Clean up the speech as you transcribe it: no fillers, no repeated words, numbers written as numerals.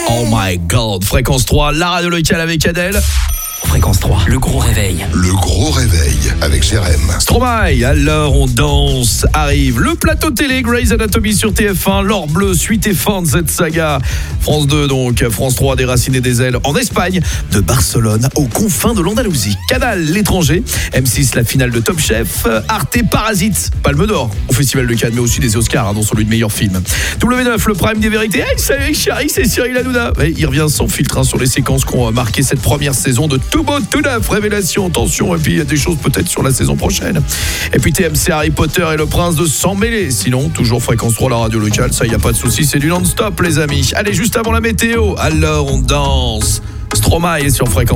Oh my God. Fréquence 3, la radio locale avec Adèle. Fréquence 3, le gros réveil. Le gros réveil avec Jérém. Stromae, alors on danse, arrive. Le plateau télé, Grey's Anatomy sur TF1, l'or bleu, suite et fin de cette saga. France 2 donc, France 3, Déraciné des ailes en Espagne, de Barcelone aux confins de l'Andalousie. Canal, l'étranger, M6, la finale de Top Chef, Arte, Parasite, Palme d'Or au Festival de Cannes, mais aussi des Oscars, dont celui de meilleur film. W9, le prime des vérités. Hey, salut chérie, c'est Cyril Hanouna. Et il revient sans filtre sur les séquences qui ont marqué cette première saison de Tout beau, tout neuf, révélation, tension, et puis il y a des choses peut-être sur la saison prochaine. Et puis TMC, Harry Potter et le prince de Sang Mêlé. Sinon, toujours Fréquence 3, la radio locale, ça y a pas de souci, c'est du non-stop les amis. Allez, juste avant la météo, alors on danse. Stromae est sur Fréquence